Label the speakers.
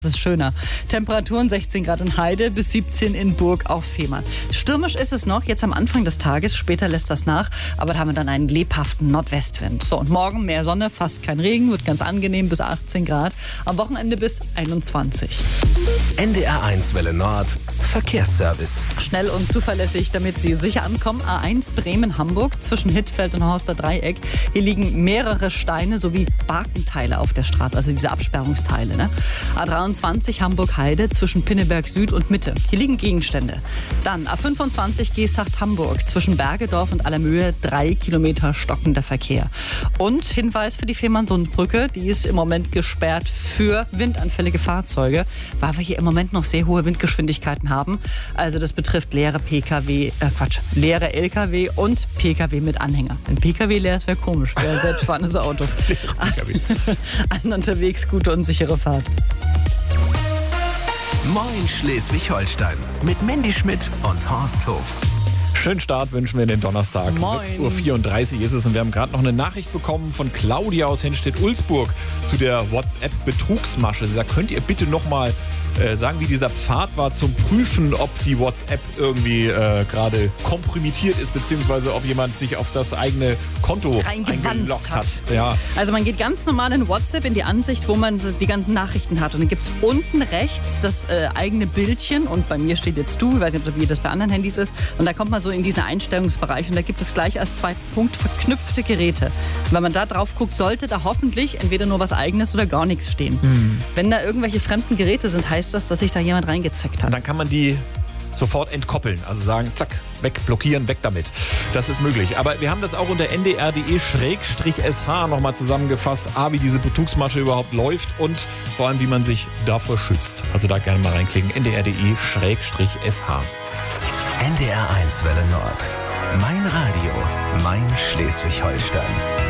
Speaker 1: Das ist schöner. Temperaturen 16 Grad in Heide bis 17 in Burg auf Fehmarn. Stürmisch ist es noch, jetzt am Anfang des Tages, später lässt das nach, aber da haben wir dann einen lebhaften Nordwestwind. So, und morgen mehr Sonne, fast kein Regen, wird ganz angenehm bis 18 Grad, am Wochenende bis 21.
Speaker 2: NDR1 Welle Nord, Verkehrsservice.
Speaker 1: Schnell und zuverlässig, damit Sie sicher ankommen. A1 Bremen-Hamburg zwischen Hittfeld und Horster Dreieck. Hier liegen mehrere Steine sowie Barkenteile auf der Straße, also diese Absperrungsteile. Ne? A23 Hamburg-Heide zwischen Pinneberg Süd und Mitte. Hier liegen Gegenstände. Dann A25 Geesthacht-Hamburg zwischen Bergedorf und Allermöhe 3 Kilometer stockender Verkehr. Und Hinweis für die Fehmarnsundbrücke, die ist im Moment gesperrt für windanfällige Fahrzeuge, weil wir hier im Moment noch sehr hohe Windgeschwindigkeiten haben. Also das betrifft leere LKW und PKW mit Anhänger. Wenn PKW leer ist, wäre komisch. Wäre selbstfahrendes Auto. Allen unterwegs gute und sichere Fahrt.
Speaker 2: Moin Schleswig-Holstein mit Mandy Schmidt und Horst Hof.
Speaker 3: Schönen Start wünschen wir den Donnerstag.
Speaker 1: Moin.
Speaker 3: 6:34 Uhr ist es und wir haben gerade noch eine Nachricht bekommen von Claudia aus Hennstedt-Ulzburg zu der WhatsApp-Betrugsmasche. Sie sagt, könnt ihr bitte nochmal sagen, wie dieser Pfad war zum Prüfen, ob die WhatsApp irgendwie gerade kompromittiert ist, beziehungsweise ob jemand sich auf das eigene Konto eingeloggt hat. Ja.
Speaker 1: Also man geht ganz normal in WhatsApp in die Ansicht, wo man die ganzen Nachrichten hat. Und dann gibt es unten rechts das eigene Bildchen und bei mir steht jetzt du, ich weiß nicht, wie das bei anderen Handys ist. Und da kommt man so in diesen Einstellungsbereich und da gibt es gleich als zweiten Punkt verknüpfte Geräte. Und wenn man da drauf guckt, sollte da hoffentlich entweder nur was Eigenes oder gar nichts stehen. Wenn da irgendwelche fremden Geräte sind, heißt das, dass sich da jemand reingezeckt hat.
Speaker 3: Und dann kann man die sofort entkoppeln, also sagen, zack, weg, blockieren, weg damit. Das ist möglich. Aber wir haben das auch unter ndr.de/sh nochmal zusammengefasst, wie diese Betrugsmasche überhaupt läuft und vor allem, wie man sich davor schützt. Also da gerne mal reinklicken, ndr.de/sh.
Speaker 2: NDR1 Welle Nord. Mein Radio, mein Schleswig-Holstein.